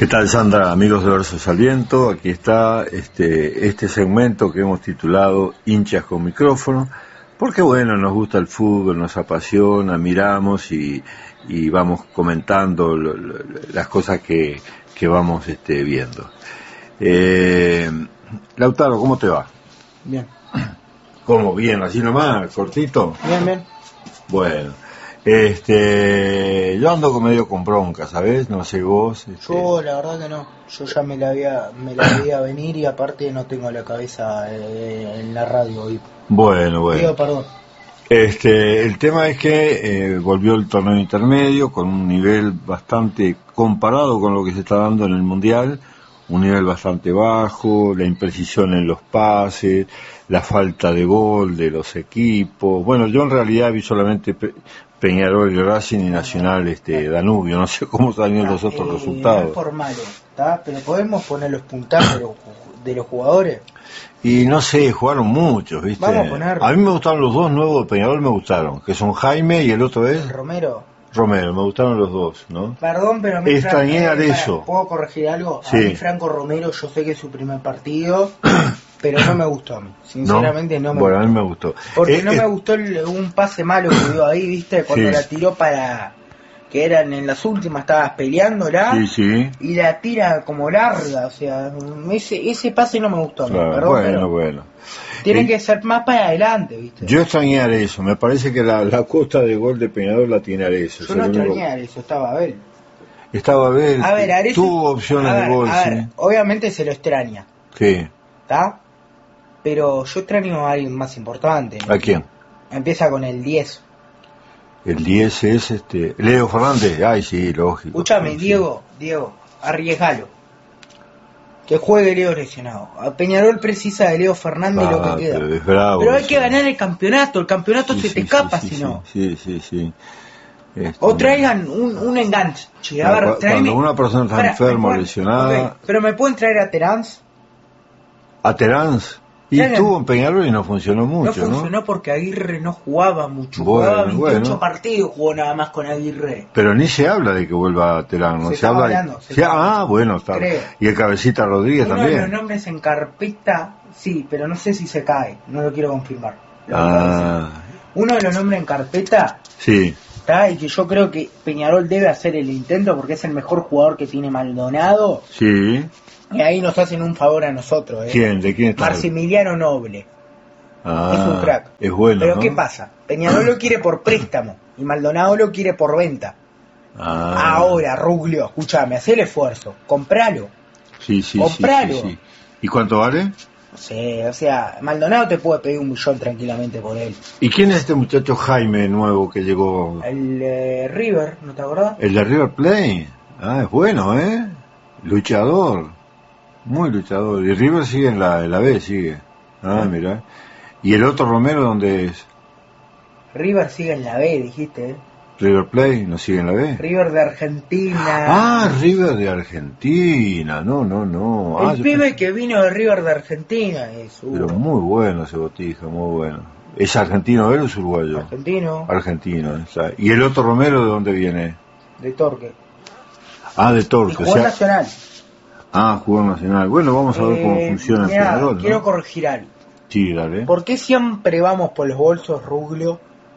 ¿Qué tal, Sandra? Amigos de Versos al Viento, aquí está este segmento que hemos titulado Hinchas con Micrófono, porque bueno, nos gusta el fútbol, nos apasiona, miramos y vamos comentando las cosas que vamos viendo. Lautaro, ¿cómo te va? Bien. ¿Cómo? Bien, así nomás, cortito. Bien, bien. Bueno, yo ando medio con bronca, ¿sabes? No sé vos. Yo la verdad que no. Yo ya me la veía venir y aparte no tengo la cabeza en la radio hoy. Bueno. Digo, perdón. El tema es que volvió el torneo intermedio con un nivel bastante comparado con lo que se está dando en el Mundial, un nivel bastante bajo, la imprecisión en los pases, la falta de gol de los equipos. Bueno, yo en realidad vi solamente Peñarol y Racing y Nacional Danubio, no sé cómo salieron los otros resultados. No es por malo, ¿está? Pero podemos poner los puntajes de los jugadores. Y no sé, jugaron muchos, ¿viste? Vamos a poner... A mí me gustaron los dos nuevos de Peñarol, me gustaron, que son Jaime y el otro es... Romero, me gustaron los dos, ¿no? Perdón, pero a mí extrañé a eso. ¿Puedo corregir algo? Sí. A mí Franco Romero, yo sé que es su primer partido, pero no me gustó a mí. Sinceramente no me gustó. Bueno, a mí me gustó. Porque no me gustó un pase malo que dio ahí, ¿viste? Cuando la tiró para... que eran en las últimas, estabas peleándola, sí. Y la tira como larga, o sea, ese pase no me gustó a mí, claro, perdón, bueno. Tiene que ser más para adelante, ¿viste? Yo extrañé a eso, me parece que la costa de gol de Peñarol la tiene Arezzo. Yo no extrañé a eso, estaba Abel. Estaba Abel, a ver, Arezzo, tuvo opciones de gol, sí. Obviamente se lo extraña. Sí. ¿Está? Pero yo extraño a alguien más importante. ¿A quién? Empieza con el 10. El 10 es Leo Fernández. Ay, sí, lógico. Escúchame, sí. Diego, arriesgalo. Que juegue Leo lesionado. Peñarol precisa de Leo Fernández lo que queda. Pero es bravo, pero hay que ganar el campeonato se te escapa si no. Sí. O traigan un enganche. A ver, cuando una persona está enferma o lesionada... Okay, pero ¿me pueden traer a Terán? ¿A Terán? Y estuvo en Peñarol y no funcionó mucho, ¿no? No funcionó porque Aguirre no jugaba mucho, jugaba 28 partidos, jugó nada más con Aguirre. Pero ni se habla de que vuelva a Terán, ¿no? Se habla hablando, bueno, está. Creo. Y el Cabecita Rodríguez Uno también. Uno de los nombres en carpeta, sí, pero no sé si se cae, no lo quiero confirmar. Uno de los nombres en carpeta, sí. Está, y que yo creo que Peñarol debe hacer el intento porque es el mejor jugador que tiene Maldonado. Sí. Y ahí nos hacen un favor a nosotros. ¿Quién? ¿De quién está? Marcimiliano Noble. Es un crack. Es bueno. Pero ¿no? ¿qué pasa? Peñarol lo quiere por préstamo y Maldonado lo quiere por venta. Ahora, Ruglio, escúchame, hacé el esfuerzo. Compralo. Sí. Compralo. Sí. ¿Y cuánto vale? No sé, o sea, Maldonado te puede pedir 1 millón tranquilamente por él. ¿Y quién es este muchacho Jaime nuevo que llegó? El River, ¿no te acordás? El de River Plate. Es bueno, luchador. Muy luchador. Y River sigue en la B, sigue. Mira. ¿Y el otro Romero dónde es? River sigue en la B, dijiste. River Plate no sigue en la B. River de Argentina. River de Argentina. No. El pibe que vino de River de Argentina es. Pero muy bueno ese Botija, muy bueno. ¿Es argentino él o es uruguayo? Argentino. ¿Y el otro Romero de dónde viene? De Torque. De Torque. Y jugó Nacional. Jugó Nacional. Bueno, vamos a ver cómo funciona el Peñarol, ¿no? Quiero corregir algo. Sí, dale. ¿Por qué siempre vamos por los bolsos, Ruglio?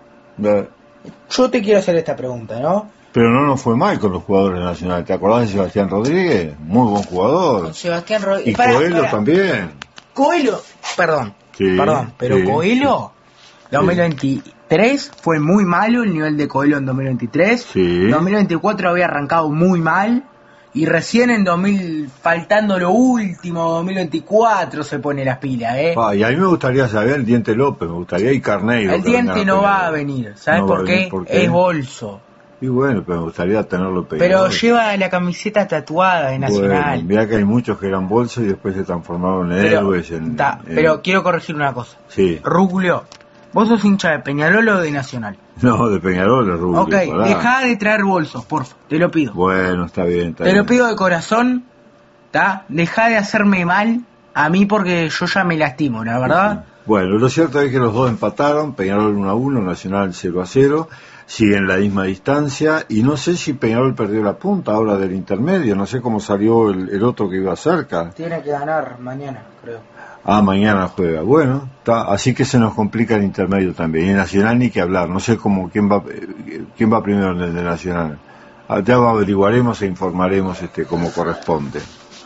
Yo te quiero hacer esta pregunta, ¿no? Pero no nos fue mal con los jugadores nacionales. ¿Te acordás de Sebastián Rodríguez? Muy buen jugador. Con Sebastián Rodríguez. Y Coelho también. Coelho, perdón, pero sí, Coelho, 2023 fue muy malo el nivel de Coelho en 2023. Sí. 2024 había arrancado muy mal. Y recién faltando lo último, 2024 se pone las pilas, Y a mí me gustaría saber el Diente López, me gustaría y Carneiro. El Diente no va a venir, ¿sabes por qué? Es bolso. Y bueno, pero me gustaría tenerlo pegado. Pero lleva la camiseta tatuada de Nacional. Bueno, mirá que hay muchos que eran bolsos y después se transformaron en héroes. Pero quiero corregir una cosa. Sí. Ruglio, ¿vos sos hincha de Peñarol o de Nacional? No, de Peñarol, Ruglio. Ok, dejá de traer bolsos, porfa, te lo pido. Bueno, está bien. Te lo pido de corazón, ¿está? Dejá de hacerme mal a mí porque yo ya me lastimo, la verdad. Bueno, lo cierto es que los dos empataron, Peñarol 1-1, Nacional 0-0, siguen la misma distancia, y no sé si Peñarol perdió la punta ahora del intermedio, no sé cómo salió el otro que iba cerca. Tiene que ganar mañana, creo. Ah, mañana juega. Bueno, así que se nos complica el intermedio también. Y Nacional ni que hablar. No sé quién va primero en el de Nacional. Ya averiguaremos e informaremos como corresponde.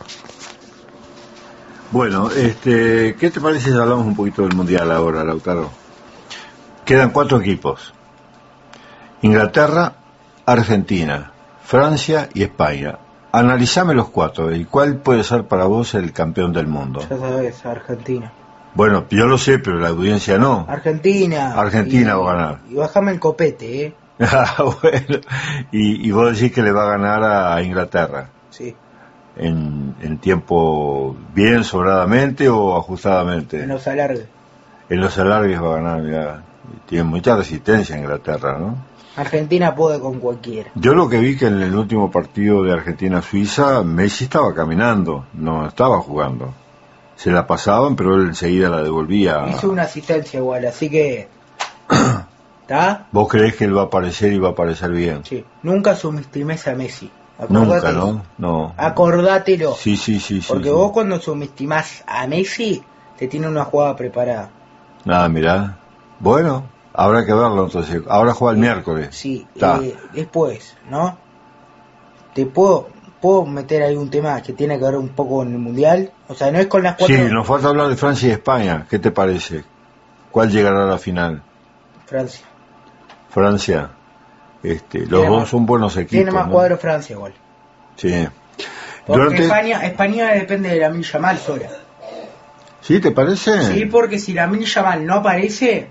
Bueno, ¿qué te parece si hablamos un poquito del Mundial ahora, Lautaro? Quedan 4 equipos. Inglaterra, Argentina, Francia y España. Analizame los 4, ¿y cuál puede ser para vos el campeón del mundo? Ya sabes, Argentina. Bueno, yo lo sé, pero la audiencia no. Argentina va a ganar. Y bajame el copete, ¿eh? Bueno, y vos decís que le va a ganar a Inglaterra. Sí. ¿En tiempo bien, sobradamente o ajustadamente? En los alargues. En los alargues va a ganar, mirá. Tiene mucha resistencia Inglaterra, ¿no? Argentina puede con cualquiera. Yo lo que vi que en el último partido de Argentina-Suiza, Messi estaba caminando, no estaba jugando. Se la pasaban, pero él enseguida la devolvía. Hizo una asistencia igual, así que... ¿Está? ¿Vos creés que él va a aparecer y va a aparecer bien? Sí. Nunca subestimes a Messi. Nunca, ¿no? No. Acordátelo. Sí. Porque sí. vos cuando subestimás a Messi, te tiene una jugada preparada. Ah, mirá. Bueno, habrá que verlo entonces. Ahora juega el miércoles. Sí, después, ¿no? Te puedo meter ahí un tema que tiene que ver un poco con el Mundial. O sea, no es con las 4... Sí, nos falta hablar de Francia y España. ¿Qué te parece? ¿Cuál llegará a la final? Francia. Los dos son buenos equipos. Tiene más cuadro Francia igual. Sí. Porque España depende de Lamine Yamal sola. ¿Sí, te parece? Sí, porque si Lamine Yamal no aparece...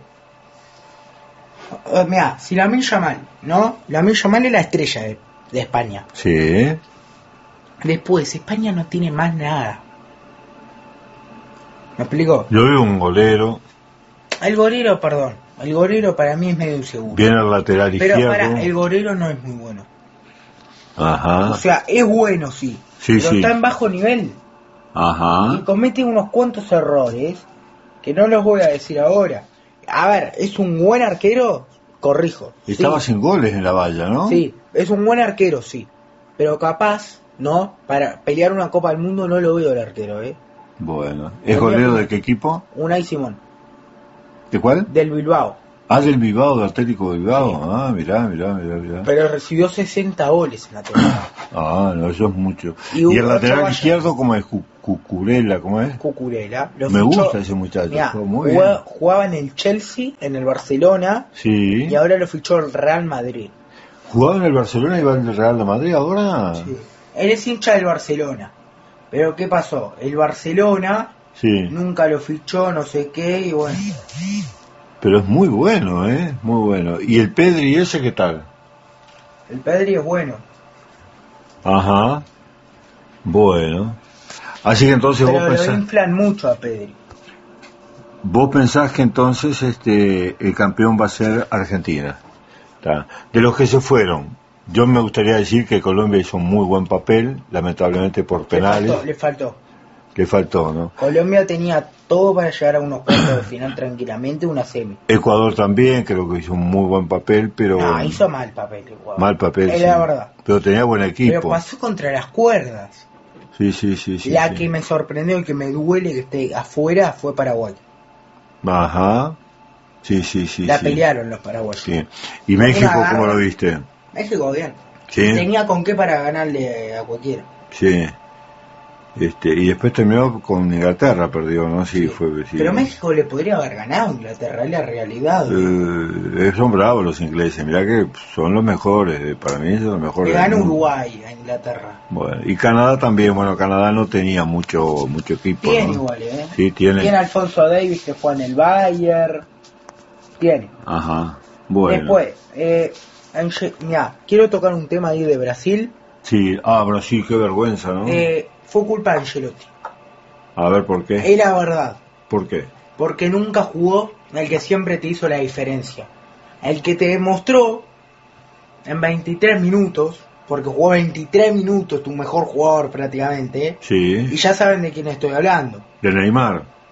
Mira, si Lamine Yamal, ¿no? Lamine Yamal es la estrella de España. Sí. Después, España no tiene más nada. ¿Me explico? Yo veo un golero. El golero para mí es medio inseguro. Viene al lateral izquierdo. Pero el golero no es muy bueno. Ajá. O sea, es bueno, sí. Pero está en bajo nivel. Ajá. Y comete unos cuantos errores que no los voy a decir ahora. A ver, es un buen arquero, corrijo. Estaba sin goles en la valla, ¿no? Sí, es un buen arquero, sí. Pero capaz, ¿no? Para pelear una Copa del Mundo no lo veo el arquero, ¿eh? Bueno. ¿Es golero de qué equipo? Unai Simón. ¿De cuál? Del Bilbao. Ah, del Bilbao, del Atlético de Bilbao. Sí. Ah, mirá. Pero recibió 60 goles en la temporada. Ah, no, eso es mucho. ¿Y el lateral izquierdo cómo es? Cucurella, ¿cómo es? Cucurella. Me gusta ese muchacho. Mirá, muy bien. Jugaba en el Chelsea, en el Barcelona. Sí. Y ahora lo fichó el Real Madrid. ¿Jugaba en el Barcelona y va en el Real de Madrid ahora? Sí. Él es hincha del Barcelona. Pero ¿qué pasó? El Barcelona nunca lo fichó, no sé qué, y bueno. Pero es muy bueno, muy bueno. ¿Y el Pedri ese qué tal? El Pedri es bueno. Ajá. Bueno. Así que entonces pero vos pensás... lo inflan mucho a Pedri. Vos pensás que entonces el campeón va a ser Argentina. ¿Tá? De los que se fueron, yo me gustaría decir que Colombia hizo un muy buen papel, lamentablemente por penales. Le faltó, ¿no? Colombia tenía todo para llegar a unos cuartos de final tranquilamente, una semi. Ecuador también creo que hizo un muy buen papel, pero... No, hizo mal papel Ecuador. Mal papel, es la verdad. Pero tenía buen equipo. Pero pasó contra las cuerdas. Sí. La que me sorprendió y que me duele que esté afuera fue Paraguay. Ajá. Sí. La pelearon los paraguayos. Sí. ¿Y México cómo lo viste? México bien. Sí. Tenía con qué para ganarle a cualquiera. Sí. Y después terminó con Inglaterra, perdió, ¿no? Sí. Fue. Sí. Pero México le podría haber ganado a Inglaterra, es la realidad. Son bravos los ingleses, mirá que son los mejores, para mí son los mejores. Le ganó Uruguay a Inglaterra. Bueno, y Canadá también, Canadá no tenía mucho equipo. Tiene ¿no? igual, Sí, tiene. Tiene Alfonso Davis que juega en el Bayern. Tiene. Ajá, bueno. Después, mirá, quiero tocar un tema ahí de Brasil. Sí, Brasil, qué vergüenza, ¿no? Fue culpa de Ancelotti. A ver, ¿por qué? Es la verdad. ¿Por qué? Porque nunca jugó el que siempre te hizo la diferencia. El que te demostró en 23 minutos, porque jugó 23 minutos, tu mejor jugador prácticamente. Sí. Y ya saben de quién estoy hablando. De Neymar.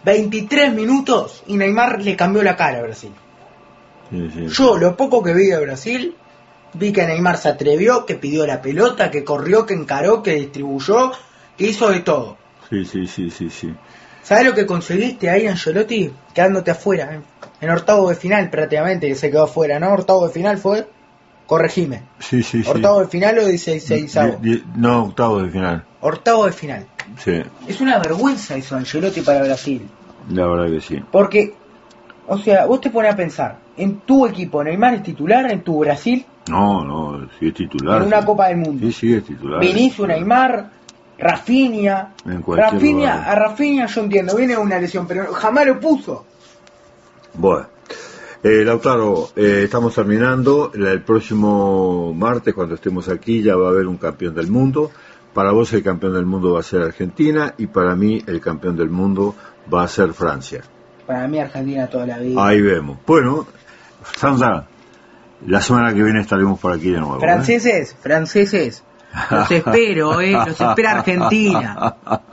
23 minutos y Neymar le cambió la cara a Brasil. Sí. Yo, lo poco que vi de Brasil, vi que Neymar se atrevió, que pidió la pelota, que corrió, que encaró, que distribuyó, que hizo de todo. Sí. ¿Sabés lo que conseguiste ahí, Ancelotti? Quedándote afuera, en octavo de final prácticamente, que se quedó afuera, ¿no? Octavo de final fue, corregime. Sí. ¿Octavo de final o 16avo? No, octavo de final. Octavo de final. Sí, Es una vergüenza eso, Ancelotti, para Brasil. la verdad que sí. Porque, o sea, vos te pones a pensar, en tu equipo, Neymar es titular, en tu Brasil, No, sí es titular. en una sí. Copa del Mundo. Sí, es titular. Vinicius, Neymar, Rafinha. En cualquier lugar. A Rafinha yo entiendo, viene de una lesión, pero jamás lo puso. Bueno, Lautaro, estamos terminando. El próximo martes, cuando estemos aquí, ya va a haber un campeón del mundo. Para vos el campeón del mundo va a ser Argentina y para mí el campeón del mundo va a ser Francia. Para mí Argentina toda la vida. Ahí vemos. Bueno, Sandra, la semana que viene estaremos por aquí de nuevo. Franceses, los espero, los espera Argentina.